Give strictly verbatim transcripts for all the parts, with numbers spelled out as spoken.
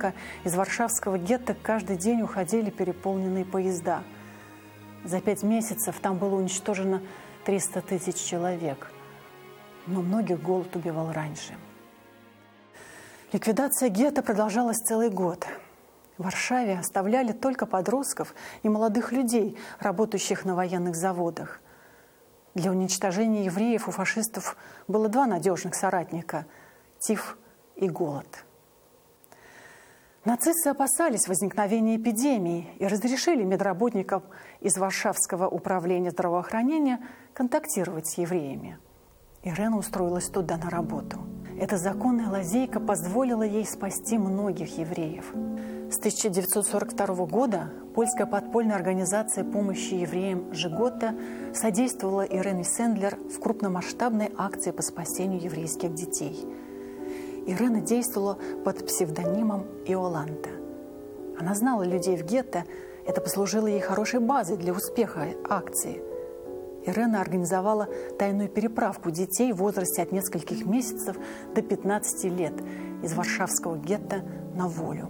однако из варшавского гетто каждый день уходили переполненные поезда. За пять месяцев там было уничтожено триста тысяч человек, но многих голод убивал раньше. Ликвидация гетто продолжалась целый год. В Варшаве оставляли только подростков и молодых людей, работающих на военных заводах. Для уничтожения евреев у фашистов было два надежных соратника – тиф и голод. Нацисты опасались возникновения эпидемии и разрешили медработникам из Варшавского управления здравоохранения контактировать с евреями. Ирена устроилась туда на работу. Эта законная лазейка позволила ей спасти многих евреев. С тысяча девятьсот сорок второго года польская подпольная организация помощи евреям «Жигота» содействовала Ирене Сендлер в крупномасштабной акции по спасению еврейских детей. Ирена действовала под псевдонимом Иоланта. Она знала людей в гетто, это послужило ей хорошей базой для успеха акции. Ирена организовала тайную переправку детей в возрасте от нескольких месяцев до пятнадцати лет из варшавского гетто на волю.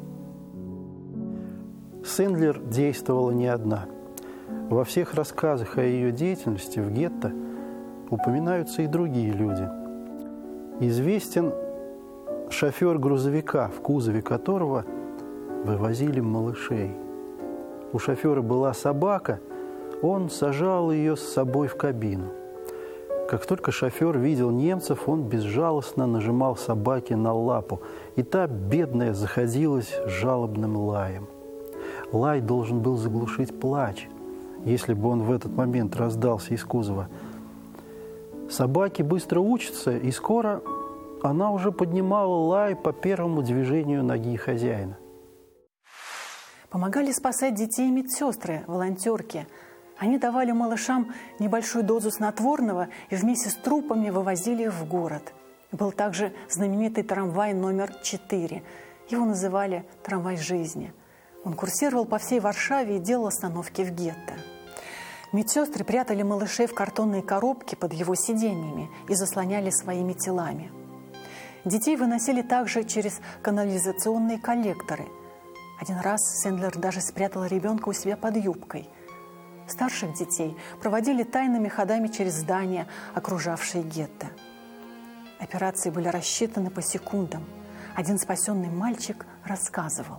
Сендлер действовала не одна. Во всех рассказах о ее деятельности в гетто упоминаются и другие люди. Известен шофер грузовика, в кузове которого вывозили малышей. У шофера была собака, он сажал ее с собой в кабину. Как только шофер видел немцев, он безжалостно нажимал собаке на лапу, и та, бедная, заходилась жалобным лаем. Лай должен был заглушить плач, если бы он в этот момент раздался из кузова. Собаки быстро учатся, и скоро она уже поднимала лай по первому движению ноги хозяина. Помогали спасать детей медсестры, волонтерки. Они давали малышам небольшую дозу снотворного и вместе с трупами вывозили их в город. Был также знаменитый трамвай номер четыре. Его называли «трамвай жизни». Он курсировал по всей Варшаве и делал остановки в гетто. Медсестры прятали малышей в картонные коробки под его сиденьями и заслоняли своими телами. Детей выносили также через канализационные коллекторы. Один раз Сендлер даже спрятала ребенка у себя под юбкой. Старших детей проводили тайными ходами через здания, окружавшие гетто. Операции были рассчитаны по секундам. Один спасенный мальчик рассказывал.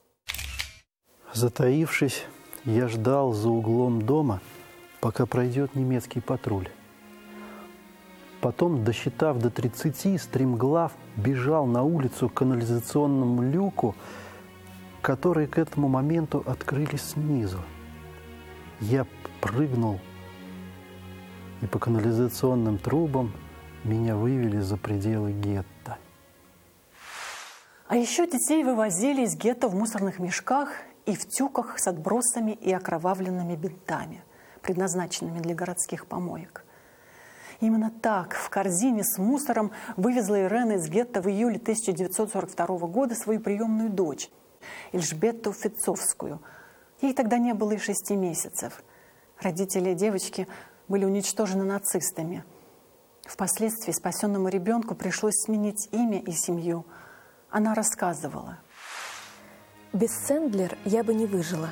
Затаившись, я ждал за углом дома, пока пройдет немецкий патруль. Потом, досчитав до тридцати, стремглав бежал на улицу к канализационному люку, которые к этому моменту открылись снизу. Я прыгнул, и по канализационным трубам меня вывели за пределы гетто. А еще детей вывозили из гетто в мусорных мешках и в тюках с отбросами и окровавленными бинтами, предназначенными для городских помоек. Именно так в корзине с мусором вывезла Ирена из гетто в июле тысяча девятьсот сорок второго года свою приемную дочь, Эльжбетту Фицовскую. Ей тогда не было и шести месяцев. Родители девочки были уничтожены нацистами. Впоследствии спасенному ребенку пришлось сменить имя и семью. Она рассказывала. Без Сендлер я бы не выжила.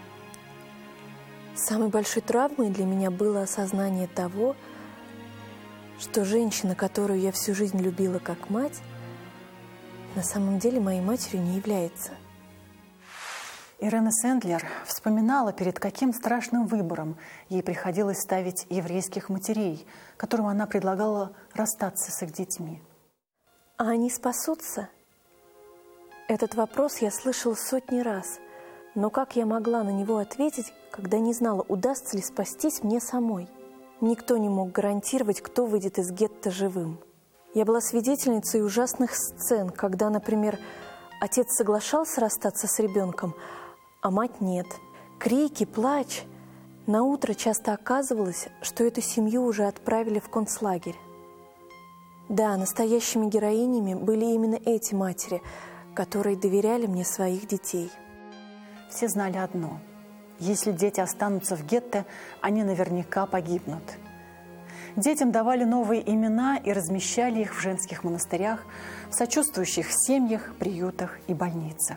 Самой большой травмой для меня было осознание того, что женщина, которую я всю жизнь любила как мать, на самом деле моей матерью не является. Ирена Сендлер вспоминала, перед каким страшным выбором ей приходилось ставить еврейских матерей, которым она предлагала расстаться с их детьми. А они спасутся? Этот вопрос я слышала сотни раз, но как я могла на него ответить, когда не знала, удастся ли спастись мне самой? Никто не мог гарантировать, кто выйдет из гетто живым. Я была свидетельницей ужасных сцен, когда, например, отец соглашался расстаться с ребенком, а мать нет. Крики, плач. Наутро часто оказывалось, что эту семью уже отправили в концлагерь. Да, настоящими героинями были именно эти матери, которые доверяли мне своих детей. Все знали одно. Если дети останутся в гетто, они наверняка погибнут. Детям давали новые имена и размещали их в женских монастырях, в сочувствующих семьях, приютах и больницах.